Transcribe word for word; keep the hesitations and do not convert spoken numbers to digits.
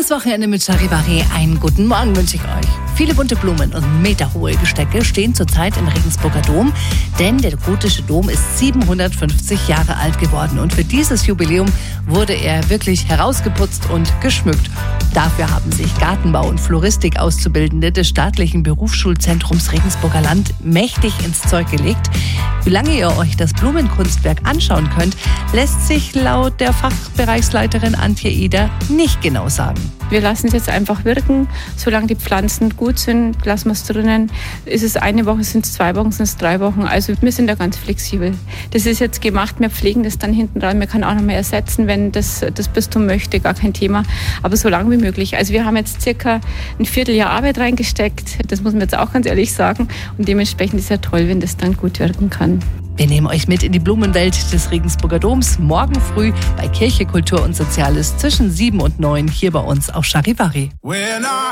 Schönes Wochenende mit Charivari. Einen guten Morgen wünsche ich euch. Viele bunte Blumen und meterhohe Gestecke stehen zurzeit im Regensburger Dom, denn der gotische Dom ist siebenhundertfünfzig Jahre alt geworden und für dieses Jubiläum wurde er wirklich herausgeputzt und geschmückt. Dafür haben sich Gartenbau- und Floristik-Auszubildende des staatlichen Berufsschulzentrums Regensburger Land mächtig ins Zeug gelegt. Wie lange ihr euch das Blumenkunstwerk anschauen könnt, lässt sich laut der Fachbereichsleiterin Antje Eder nicht genau sagen. Wir lassen es jetzt einfach wirken. Solange die Pflanzen gut sind, lassen wir es drinnen. Ist es eine Woche, sind es zwei Wochen, sind es drei Wochen. Also wir sind da ganz flexibel. Das ist jetzt gemacht, wir pflegen das dann hinten dran. Man kann auch noch mehr ersetzen, wenn das, das Bistum möchte, gar kein Thema. Aber so lange wie möglich. Also wir haben jetzt circa ein Vierteljahr Arbeit reingesteckt. Das muss man jetzt auch ganz ehrlich sagen. Und dementsprechend ist es ja toll, wenn das dann gut wirken kann. Wir nehmen euch mit in die Blumenwelt des Regensburger Doms morgen früh bei Kirche, Kultur und Soziales zwischen sieben und neun hier bei uns auf Charivari.